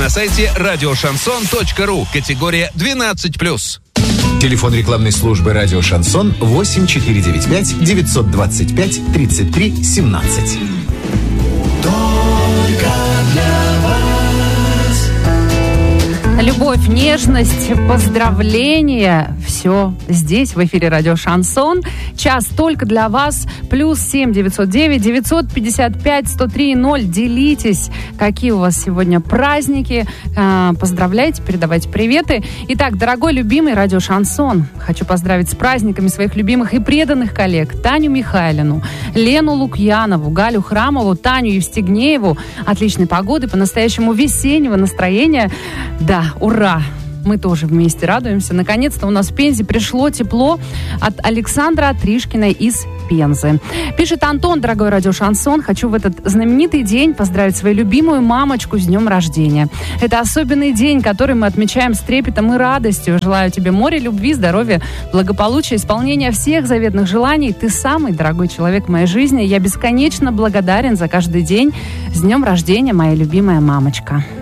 На сайте радиошансон.ру. Категория 12+. Телефон рекламной службы «Радио Шансон» 8495-925-33-17. Любовь, нежность, поздравления. Все здесь, в эфире «Радио Шансон». Час только для вас. +7 909 955 103 0. Делитесь, какие у вас сегодня праздники. Поздравляйте, передавайте приветы. Итак, дорогой, любимый «Радио Шансон», хочу поздравить с праздниками своих любимых и преданных коллег: Таню Михайлину, Лену Лукьянову, Галю Храмову, Таню Евстигнееву. Отличной погоды, по-настоящему весеннего настроения. Да, ура! Мы тоже вместе радуемся. Наконец-то у нас в Пензе пришло тепло от Александра Тришкиной из Пензы. Пишет Антон: дорогой «Радио Шансон», хочу в этот знаменитый день поздравить свою любимую мамочку с днем рождения. Это особенный день, который мы отмечаем с трепетом и радостью. Желаю тебе моря любви, здоровья, благополучия, исполнения всех заветных желаний. Ты самый дорогой человек в моей жизни. Я бесконечно благодарен за каждый день. С днем рождения, моя любимая мамочка.